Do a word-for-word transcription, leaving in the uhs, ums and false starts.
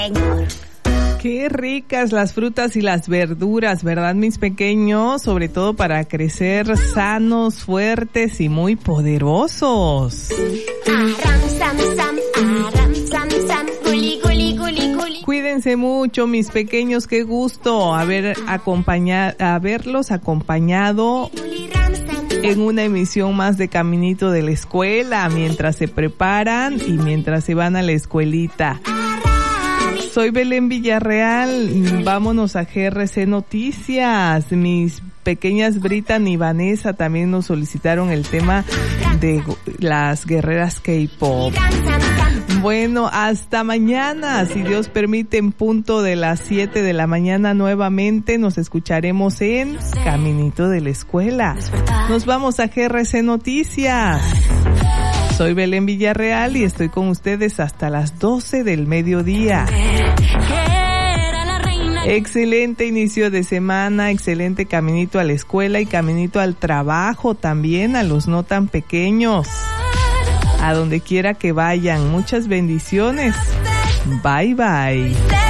Qué ricas las frutas y las verduras, ¿verdad, mis pequeños? Sobre todo para crecer sanos, fuertes y muy poderosos. Cuídense mucho, mis pequeños, qué gusto haber acompañado, haberlos acompañado en una emisión más de Caminito de la Escuela, mientras se preparan y mientras se van a la escuelita. Soy Belén Villarreal, vámonos a G R C Noticias. Mis pequeñas Britan y Vanessa también nos solicitaron el tema de las guerreras K-pop. Bueno, hasta mañana, si Dios permite, en punto de las siete de la mañana nuevamente nos escucharemos en Caminito de la Escuela. Nos vamos a G R C Noticias. Soy Belén Villarreal y estoy con ustedes hasta las doce del mediodía. Excelente inicio de semana, excelente caminito a la escuela y caminito al trabajo también, a los no tan pequeños. A donde quiera que vayan, muchas bendiciones. Bye bye.